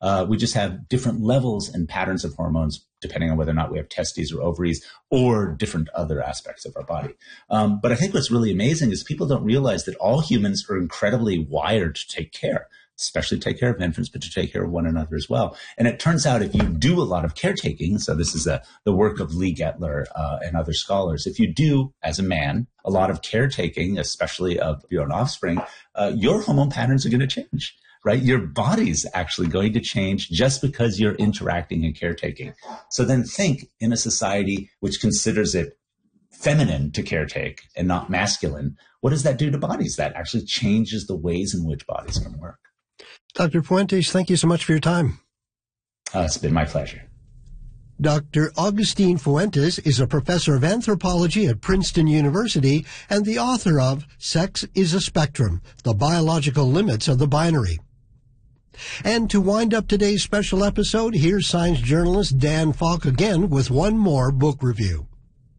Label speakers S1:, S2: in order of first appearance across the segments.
S1: We just have different levels and patterns of hormones depending on whether or not we have testes or ovaries or different other aspects of our body. But I think what's really amazing is people don't realize that all humans are incredibly wired to take care, especially take care of infants, but to take care of one another as well. And it turns out if you do a lot of caretaking, so this is the work of Lee Gettler and other scholars, if you do, as a man, a lot of caretaking, especially of your own offspring, your hormone patterns are going to change. Right? Your body's actually going to change just because you're interacting and caretaking. So then think in a society which considers it feminine to caretake and not masculine, what does that do to bodies? That actually changes the ways in which bodies can work.
S2: Dr. Fuentes, thank you so much for your time.
S1: It's been my pleasure.
S2: Dr. Augustine Fuentes is a professor of anthropology at Princeton University and the author of Sex is a Spectrum, The Biological Limits of the Binary. And to wind up today's special episode, here's science journalist Dan Falk again with one more book review.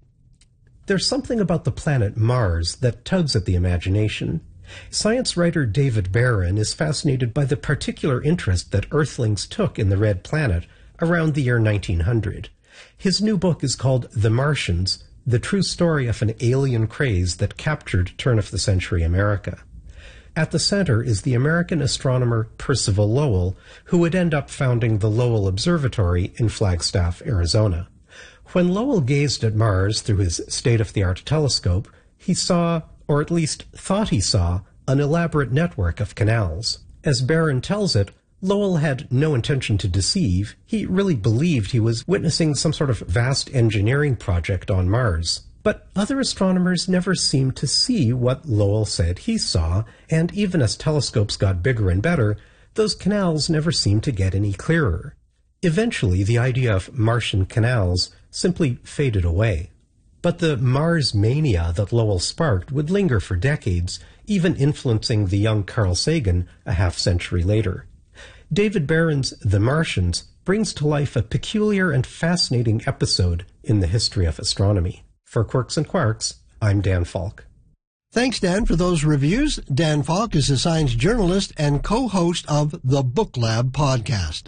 S3: There's something about the planet Mars that tugs at the imagination. Science writer David Barron is fascinated by the particular interest that Earthlings took in the Red Planet around the year 1900. His new book is called The Martians, the true story of an alien craze that captured turn-of-the-century America. At the center is the American astronomer Percival Lowell, who would end up founding the Lowell Observatory in Flagstaff, Arizona. When Lowell gazed at Mars through his state-of-the-art telescope, he saw, or at least thought he saw, an elaborate network of canals. As Barron tells it, Lowell had no intention to deceive. He really believed he was witnessing some sort of vast engineering project on Mars. But other astronomers never seemed to see what Lowell said he saw, and even as telescopes got bigger and better, those canals never seemed to get any clearer. Eventually, the idea of Martian canals simply faded away. But the Mars mania that Lowell sparked would linger for decades, even influencing the young Carl Sagan a half-century later. David Barron's The Martians brings to life a peculiar and fascinating episode in the history of astronomy. For Quirks and Quarks, I'm Dan Falk.
S2: Thanks, Dan, for those reviews. Dan Falk is a science journalist and co-host of the Book Lab podcast.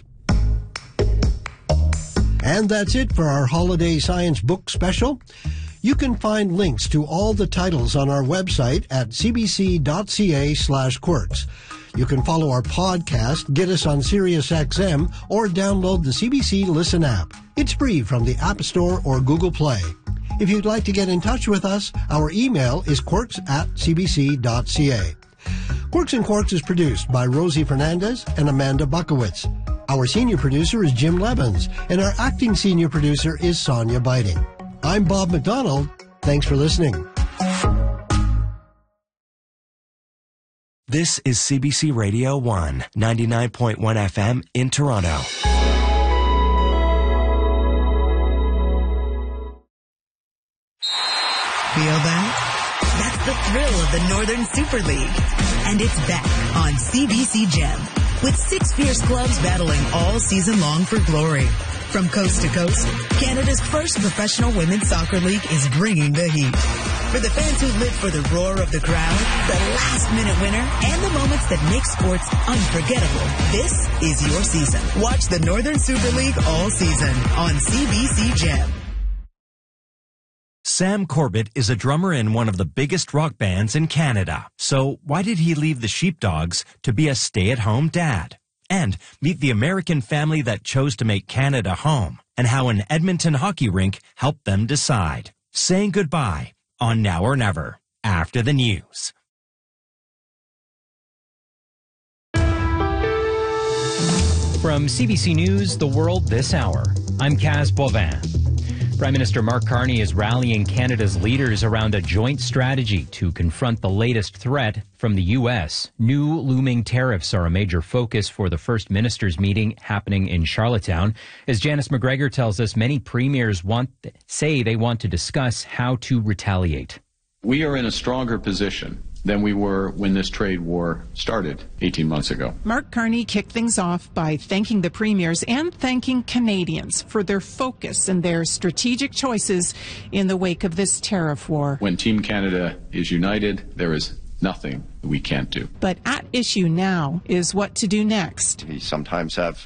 S2: And that's it for our Holiday Science Book Special. You can find links to all the titles on our website at cbc.ca/quirks. You can follow our podcast, get us on SiriusXM, or download the CBC Listen app. It's free from the App Store or Google Play. If you'd like to get in touch with us, our email is quirks@cbc.ca. Quirks and Quarks is produced by Rosie Fernandez and Amanda Buckowitz. Our senior producer is Jim Levins, and our acting senior producer is Sonia Biting. I'm Bob McDonald. Thanks for listening.
S4: This is CBC Radio 1, 99.1 FM in Toronto.
S5: Feel that? That's the thrill of the Northern Super League. And it's back on CBC Gem, with 6 fierce clubs battling all season long for glory. From coast to coast, Canada's first professional women's soccer league is bringing the heat. For the fans who live for the roar of the crowd, the last-minute winner, and the moments that make sports unforgettable, this is your season. Watch the Northern Super League all season on CBC Gem.
S4: Sam Corbett is a drummer in one of the biggest rock bands in Canada. So why did he leave the Sheepdogs to be a stay-at-home dad? And meet the American family that chose to make Canada home, and how an Edmonton hockey rink helped them decide. Saying goodbye on Now or Never, after the news.
S6: From CBC News, The World This Hour, I'm Kaz Bovin. Prime Minister Mark Carney is rallying Canada's leaders around a joint strategy to confront the latest threat from the U.S. New looming tariffs are a major focus for the First Ministers' meeting happening in Charlottetown. As Janice McGregor tells us, many premiers say they want to discuss how to retaliate.
S7: We are in a stronger position than we were when this trade war started 18 months ago.
S8: Mark Carney kicked things off by thanking the premiers and thanking Canadians for their focus and their strategic choices in the wake of this tariff war.
S7: When Team Canada is united, there is nothing we can't do.
S8: But at issue now is what to do next.
S9: We sometimes have